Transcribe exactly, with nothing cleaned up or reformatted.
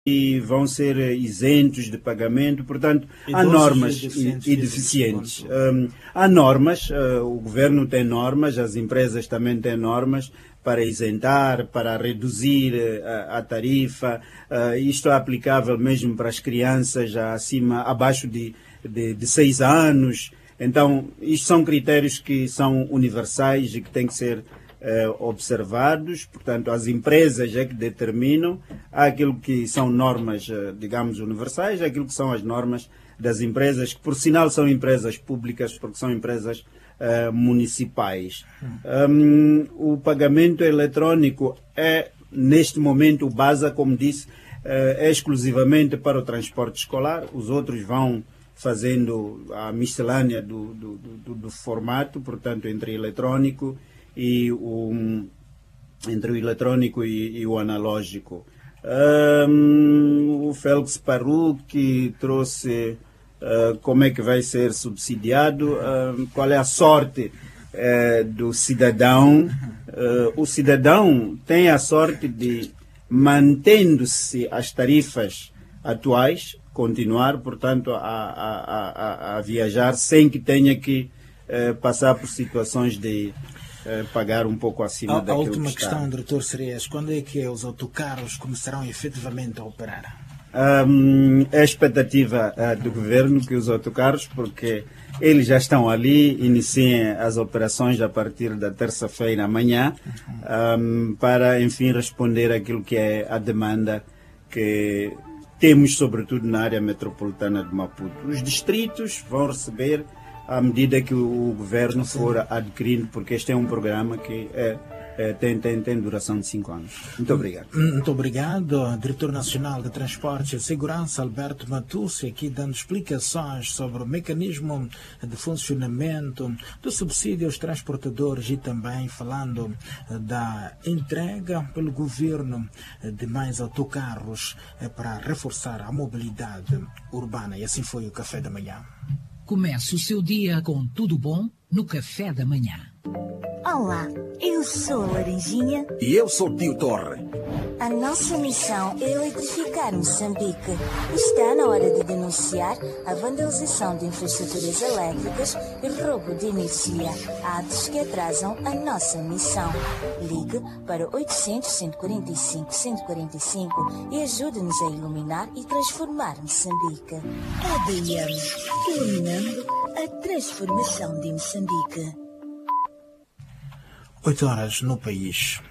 e vão ser isentos de pagamento, portanto, há normas e deficientes. E deficientes. Um, há normas, uh, o governo tem normas, as empresas também têm normas para isentar, para reduzir uh, a tarifa. Uh, isto é aplicável mesmo para as crianças acima, abaixo de, de, de seis anos. Então, isto são critérios que são universais e que têm que ser Uh, observados, portanto, as empresas é que determinam. Há aquilo que são normas, uh, digamos, universais, há aquilo que são as normas das empresas, que por sinal são empresas públicas, porque são empresas uh, municipais. Um, o pagamento eletrónico é, neste momento, o BASA, como disse, uh, é exclusivamente para o transporte escolar, os outros vão fazendo a miscelânea do, do, do, do formato, portanto, entre eletrónico e o, entre o eletrônico e, e o analógico. Um, o Félix Paruque trouxe uh, como é que vai ser subsidiado, uh, qual é a sorte uh, do cidadão. Uh, o cidadão tem a sorte de, mantendo-se as tarifas atuais, continuar, portanto, a, a, a, a viajar sem que tenha que uh, passar por situações de Uh, pagar um pouco acima a, daquilo a última que está. Questão, doutor Seria, quando é que os autocarros começarão efetivamente a operar? Um, é a expectativa uh, do governo que os autocarros, porque eles já estão ali, iniciem as operações a partir da terça-feira amanhã, uhum. um, para, enfim, responder àquilo que é a demanda que temos, sobretudo na área metropolitana de Maputo. Os distritos vão receber à medida que o governo for adquirindo, porque este é um programa que é, é, tem, tem, tem duração de cinco anos. Muito obrigado. Muito obrigado, Diretor Nacional de Transportes e Segurança, Alberto Matussi, aqui dando explicações sobre o mecanismo de funcionamento dos subsídios aos transportadores e também falando da entrega pelo governo de mais autocarros para reforçar a mobilidade urbana. E assim foi o Café da Manhã. Comece o seu dia com tudo bom no Café da Manhã. Olá, eu sou a Laranjinha. E eu sou o Tio Torre. A nossa missão é eletrificar Moçambique. Está na hora de denunciar a vandalização de infraestruturas elétricas e roubo de energia, atos que atrasam a nossa missão. Ligue para oitocentos, cento e quarenta e cinco, cento e quarenta e cinco e ajude-nos a iluminar e transformar Moçambique. A D M, iluminando a transformação de Moçambique. Oito horas no país.